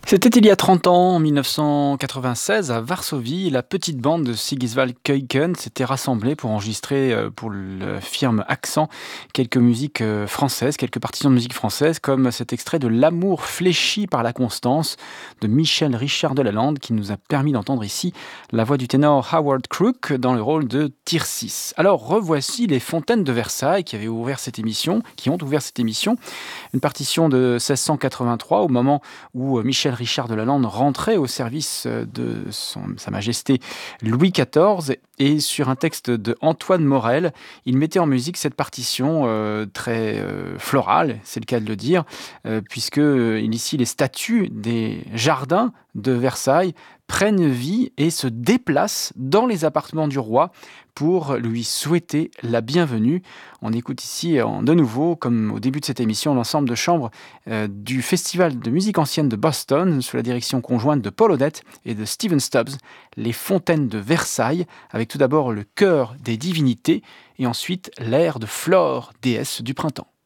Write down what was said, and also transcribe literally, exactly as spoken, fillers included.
C'était il y a trente ans, en mille neuf cent quatre-vingt-seize, à Varsovie, la petite bande de Sigiswald Keuken s'était rassemblée pour enregistrer euh, pour la firme Accent quelques musiques euh, françaises, quelques partitions de musique française, comme cet extrait de L'amour fléchi par la constance de Michel Richard de Lalande, qui nous a permis d'entendre ici la voix du ténor Howard Crook dans le rôle de Tircis. Alors revoici les Fontaines de Versailles qui avaient ouvert cette émission, qui ont ouvert cette émission, une partition de seize cent quatre-vingt-trois, au moment où Michel Richard de Lalande rentrait au service de son, Sa Majesté Louis quatorze, et sur un texte de Antoine Morel, il mettait en musique cette partition euh, très euh, florale, c'est le cas de le dire, euh, puisque euh, ici les statues des jardins de Versailles prennent vie et se déplacent dans les appartements du roi pour lui souhaiter la bienvenue. On écoute ici en, de nouveau, comme au début de cette émission, l'ensemble de chambre euh, du Festival de musique ancienne de Boston, sous la direction conjointe de Paul Odette et de Stephen Stubbs, les Fontaines de Versailles, avec tout d'abord le chœur des divinités et ensuite l'air de Flore, déesse du printemps.